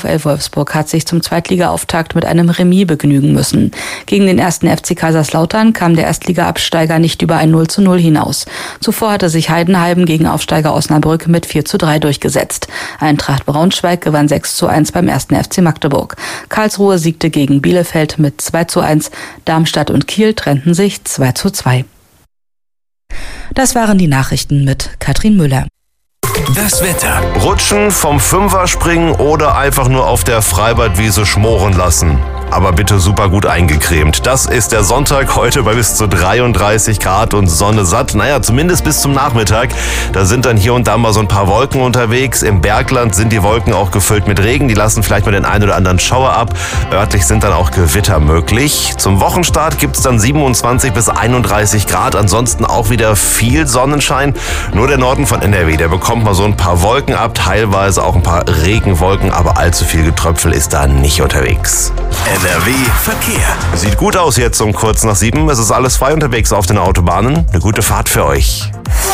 VfL Wolfsburg hat sich zum Zweitliga-Auftakt mit einem Remis begnügen müssen. Gegen den 1. FC Kaiserslautern kam der Erstliga-Absteiger nicht über ein 0:0 hinaus. Zuvor hatte sich Heidenheim gegen Aufsteiger Osnabrück mit 4:3 durchgesetzt. Eintracht Braunschweig gewann 6:1 beim 1. FC Magdeburg. Karlsruhe siegte gegen Bielefeld mit 2:1. Darmstadt und Kiel trennten sich 2:2. Das waren die Nachrichten mit Katrin Müller. Das Wetter. Rutschen, vom Fünfer springen oder einfach nur auf der Freibadwiese schmoren lassen. Aber bitte super gut eingecremt. Das ist der Sonntag heute bei bis zu 33 Grad und Sonne satt. Naja, zumindest bis zum Nachmittag. Da sind dann hier und da mal so ein paar Wolken unterwegs. Im Bergland sind die Wolken auch gefüllt mit Regen. Die lassen vielleicht mal den einen oder anderen Schauer ab. Örtlich sind dann auch Gewitter möglich. Zum Wochenstart gibt's dann 27 bis 31 Grad. Ansonsten auch wieder viel Sonnenschein. Nur der Norden von NRW, der bekommt mal so ein paar Wolken ab. Teilweise auch ein paar Regenwolken, aber allzu viel Getröpfel ist da nicht unterwegs. NRW Verkehr. Sieht gut aus jetzt um kurz nach 7. Es ist alles frei unterwegs auf den Autobahnen. Eine gute Fahrt für euch.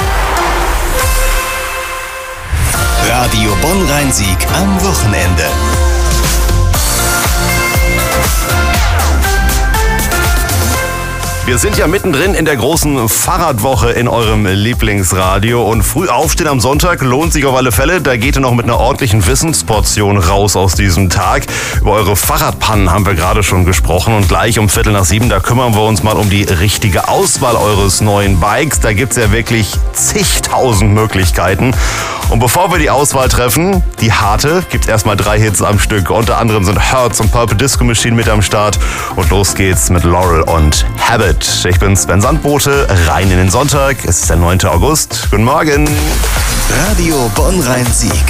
Radio Bonn-Rhein-Sieg am Wochenende. Wir sind ja mittendrin in der großen Fahrradwoche in eurem Lieblingsradio und früh aufstehen am Sonntag lohnt sich auf alle Fälle. Da geht ihr noch mit einer ordentlichen Wissensportion raus aus diesem Tag. Über eure Fahrradpannen haben wir gerade schon gesprochen und gleich um 6:45, da kümmern wir uns mal um die richtige Auswahl eures neuen Bikes. Da gibt's ja wirklich zigtausend Möglichkeiten. Und bevor wir die Auswahl treffen, die harte, gibt's erstmal 3 Hits am Stück. Unter anderem sind Hertz und Purple Disco Machine mit am Start. Und los geht's mit Laurel und Habit. Ich bin Sven Sandbote, rein in den Sonntag. Es ist der 9. August. Guten Morgen. Radio Bonn-Rhein-Sieg.